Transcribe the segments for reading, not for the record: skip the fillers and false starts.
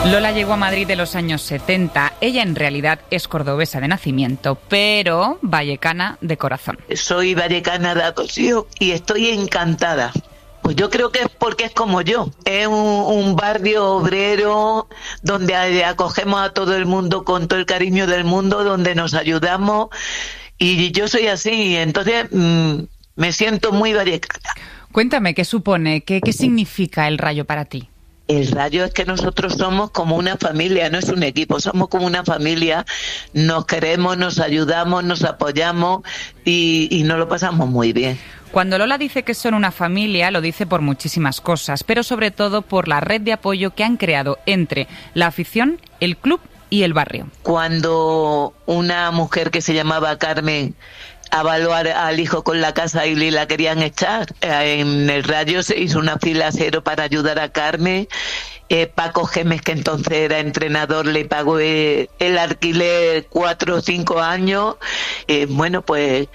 Lola llegó a Madrid en los años 70. Ella en realidad es cordobesa de nacimiento, pero vallecana de corazón. Soy vallecana de adopción y estoy encantada. Pues yo creo que es porque es como yo. Es un barrio obrero donde acogemos a todo el mundo con todo el cariño del mundo, donde nos ayudamos. Y yo soy así, entonces me siento muy vallecana. Cuéntame, ¿qué supone? ¿Qué significa el Rayo para ti? El Rayo es que nosotros somos como una familia, no es un equipo, somos como una familia, nos queremos, nos ayudamos, nos apoyamos y nos lo pasamos muy bien. Cuando Lola dice que son una familia, lo dice por muchísimas cosas, pero sobre todo por la red de apoyo que han creado entre la afición, el club y el barrio. Cuando una mujer que se llamaba Carmen avaló al hijo con la casa y la querían echar, en el Rayo se hizo una fila cero para ayudar a Carmen. Paco Gémez, que entonces era entrenador, le pagó el alquiler 4 o 5 años. Bueno, pues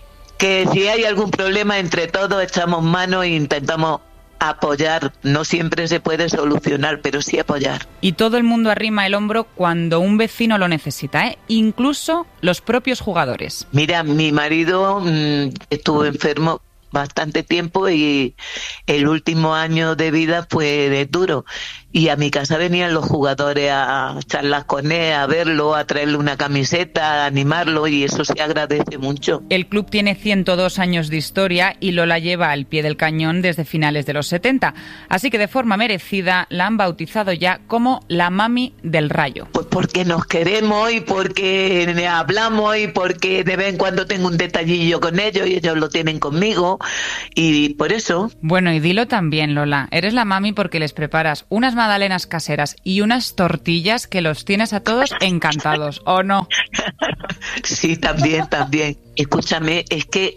que si hay algún problema entre todos echamos mano e intentamos apoyar. No siempre se puede solucionar, pero sí apoyar. Y todo el mundo arrima el hombro cuando un vecino lo necesita, ¿eh? Incluso los propios jugadores. Mira, mi marido estuvo enfermo bastante tiempo y el último año de vida fue duro. Y a mi casa venían los jugadores a charlar con él, a verlo, a traerle una camiseta, a animarlo, y eso se agradece mucho. El club tiene 102 años de historia y Lola lleva al pie del cañón desde finales de los 70. Así que de forma merecida la han bautizado ya como la mami del Rayo. Pues porque nos queremos y porque hablamos y porque de vez en cuando tengo un detallillo con ellos y ellos lo tienen conmigo, y por eso. Bueno, y dilo también, Lola, eres la mami porque les preparas unas magdalenas caseras y unas tortillas que los tienes a todos encantados, ¿o no? Sí, también. Escúchame, es que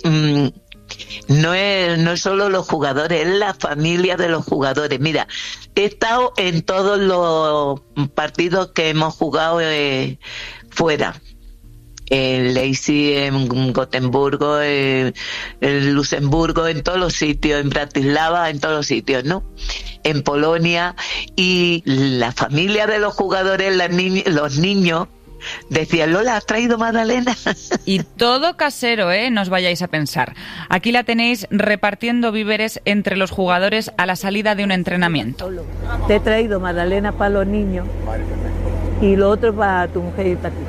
no es solo los jugadores, es la familia de los jugadores. Mira, he estado en todos los partidos que hemos jugado fuera. En Leipzig, en Gotemburgo, en Luxemburgo, en todos los sitios, en Bratislava, en todos los sitios, ¿no? En Polonia, y la familia de los jugadores, los niños, decían: Lola, ¿has traído magdalena? Y todo casero, ¿eh? No os vayáis a pensar. Aquí la tenéis repartiendo víveres entre los jugadores a la salida de un entrenamiento. Te he traído magdalena para los niños y lo otro para tu mujer y para ti.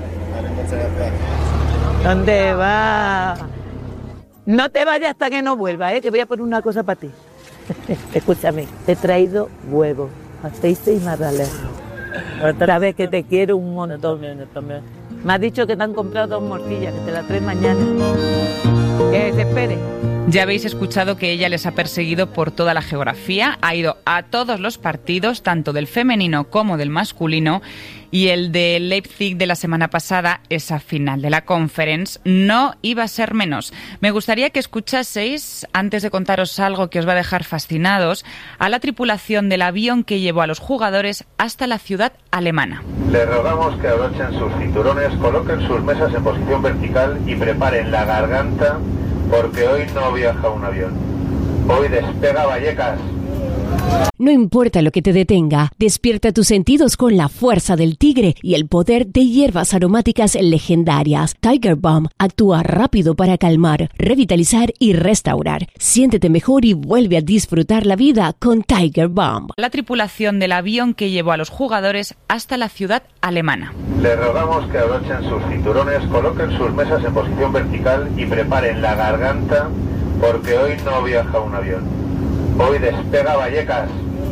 ¿Dónde va? No te vayas hasta que no vuelva, que voy a poner una cosa para ti. Escúchame, te he traído huevos, aceite y magdalena. Otra vez que te quiero un montón. También. Me has dicho que te han comprado 2 morcillas, que te las traes mañana. Que se espere. Ya habéis escuchado que ella les ha perseguido por toda la geografía, ha ido a todos los partidos, tanto del femenino como del masculino, y el de Leipzig de la semana pasada, esa final de la Conference, no iba a ser menos. Me gustaría que escuchaseis, antes de contaros algo que os va a dejar fascinados, a la tripulación del avión que llevó a los jugadores hasta la ciudad alemana. Les rogamos que abrochen sus cinturones, coloquen sus mesas en posición vertical y preparen la garganta, porque hoy no viaja un avión. Hoy despega Vallecas. No importa lo que te detenga, despierta tus sentidos con la fuerza del tigre y el poder de hierbas aromáticas legendarias. Tiger Balm actúa rápido para calmar, revitalizar y restaurar. Siéntete mejor y vuelve a disfrutar la vida con Tiger Balm. La tripulación del avión que llevó a los jugadores hasta la ciudad alemana. Les rogamos que abrochen sus cinturones, coloquen sus mesas en posición vertical y preparen la garganta, porque hoy no viaja un avión. Hoy despega Vallecas.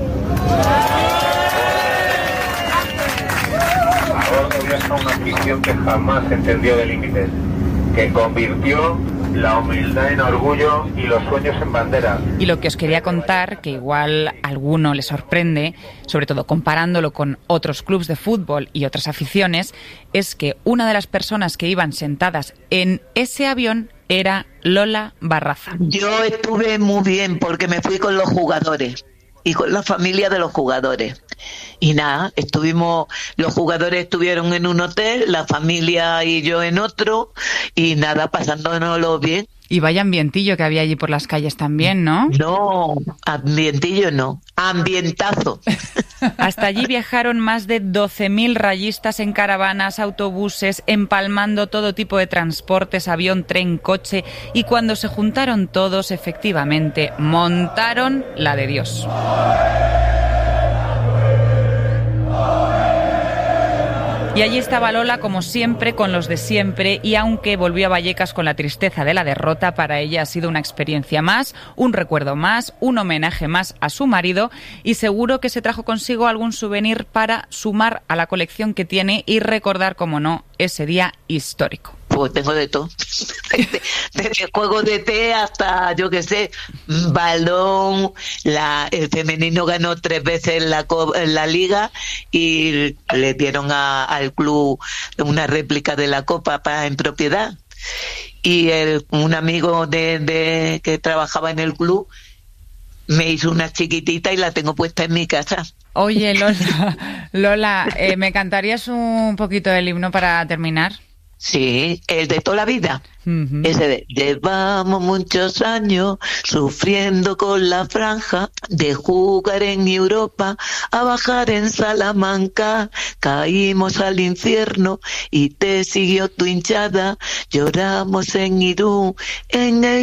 Ahora viaja una afición que jamás entendió de límites, que convirtió la humildad en orgullo y los sueños en bandera. Y lo que os quería contar, que igual a alguno le sorprende, sobre todo comparándolo con otros clubes de fútbol y otras aficiones, es que una de las personas que iban sentadas en ese avión era Lola Barraza. Yo estuve muy bien porque me fui con los jugadores y con la familia de los jugadores. Y nada, los jugadores estuvieron en un hotel, la familia y yo en otro, y nada, pasándonoslo bien. Y vaya ambientillo que había allí por las calles también, ¿no? No, ambientillo no, ambientazo. Hasta allí viajaron más de 12.000 rayistas en caravanas, autobuses, empalmando todo tipo de transportes, avión, tren, coche, y cuando se juntaron todos, efectivamente, montaron la de Dios. Y allí estaba Lola, como siempre, con los de siempre, y aunque volvió a Vallecas con la tristeza de la derrota, para ella ha sido una experiencia más, un recuerdo más, un homenaje más a su marido, y seguro que se trajo consigo algún souvenir para sumar a la colección que tiene y recordar, como no, ese día histórico. Pues tengo de todo, desde juegos de té hasta, yo qué sé, balón. El femenino ganó 3 veces la liga y le dieron al club una réplica de la copa en propiedad. Y un amigo que trabajaba en el club me hizo una chiquitita y la tengo puesta en mi casa. Oye, Lola, ¿me cantarías un poquito del himno para terminar? Sí, el de toda la vida. Uh-huh. Ese de: llevamos muchos años sufriendo con la franja, de jugar en Europa a bajar en Salamanca, caímos al infierno y te siguió tu hinchada, lloramos en Irún, en el